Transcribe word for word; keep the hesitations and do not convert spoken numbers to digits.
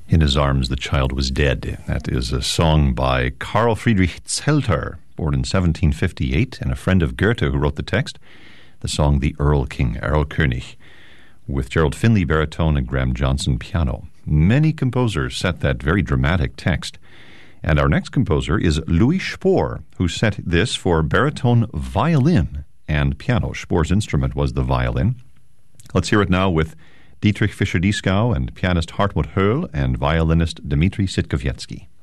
In His Arms the Child Was Dead. That is a song by Carl Friedrich Zelter, born in seventeen fifty-eight, and a friend of Goethe who wrote the text. The song The Earl King, Erlkönig, with Gerald Finley baritone and Graham Johnson piano. Many composers set that very dramatic text. And our next composer is Louis Spohr, who set this for baritone, violin, and piano. Spohr's instrument was the violin. Let's hear it now with Dietrich Fischer-Dieskau and pianist Hartmut Höll and violinist Dmitri Sitkowiecki.